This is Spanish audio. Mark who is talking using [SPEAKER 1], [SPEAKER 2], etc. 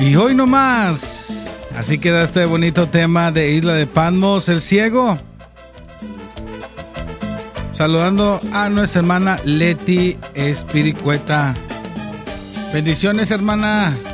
[SPEAKER 1] Y hoy no más. Así queda este bonito tema de Isla de Patmos, El Ciego. Saludando a nuestra hermana Leti Espiricueta. Bendiciones, hermana.